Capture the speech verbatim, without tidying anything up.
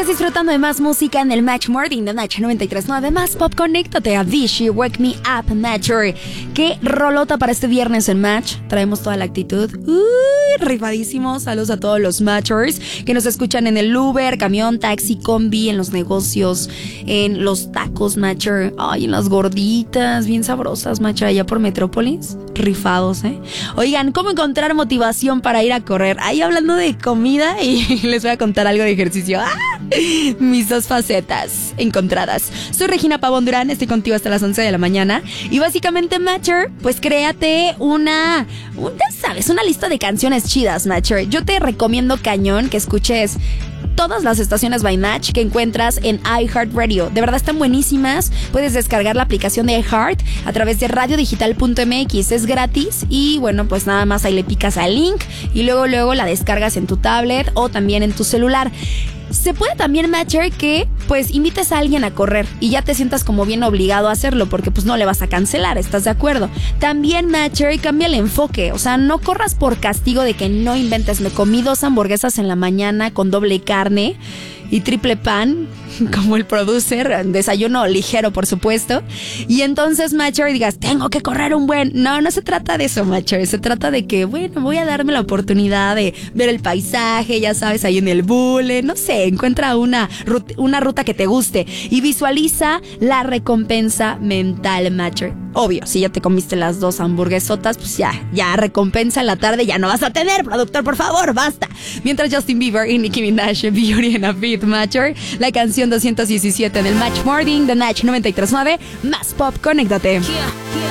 Sigues disfrutando de más música en el Match Morning de Match noventa y tres punto nueve. Más pop, conéctate a Avicii, Wake Me Up, Matcher. Qué rolota para este viernes en Match. Traemos toda la actitud. Uy, rifadísimos. Saludos a todos los Matchers que nos escuchan en el Uber, camión, taxi, combi, en los negocios, en los tacos, Matcher. Ay, en las gorditas, bien sabrosas, Matcher, allá por Metrópolis. Rifados, ¿eh? Oigan, ¿cómo encontrar motivación para ir a correr? Ahí hablando de comida y les voy a contar algo de ejercicio. ¡Ah! Mis dos facetas encontradas. Soy Regina Pavón Durán, estoy contigo hasta las once de la mañana. Y básicamente, Matcher, pues créate una, un, ya sabes, una lista de canciones chidas, Matcher. Yo te recomiendo cañón que escuches todas las estaciones by Match que encuentras en iHeartRadio. De verdad están buenísimas. Puedes descargar la aplicación de iHeart a través de radio digital punto m x. Es gratis y bueno, pues nada más ahí le picas al link y luego luego la descargas en tu tablet o también en tu celular. Se puede también, Matcher, que pues invites a alguien a correr y ya te sientas como bien obligado a hacerlo porque pues no le vas a cancelar, ¿estás de acuerdo? También, Matcher, cambia el enfoque, o sea, no corras por castigo de que no inventes. Me comí dos hamburguesas en la mañana con doble carne y triple pan, como el producer, desayuno ligero, por supuesto. Y entonces, Matcher, digas, tengo que correr un buen... No, no se trata de eso, Matcher. Se trata de que, bueno, voy a darme la oportunidad de ver el paisaje, ya sabes, ahí en el bule, no sé, encuentra una, una ruta que te guste y visualiza la recompensa mental, Matcher. Obvio, si ya te comiste las dos hamburguesotas, pues ya, ya recompensa en la tarde ya no vas a tener, productor, por favor, basta. Mientras Justin Bieber y Nicki Minaj, Beauty and a Beat, Matcher, la canción doscientos diecisiete del Match Morning de Match noventa y tres punto nueve, más pop, conéctate. Yeah, yeah.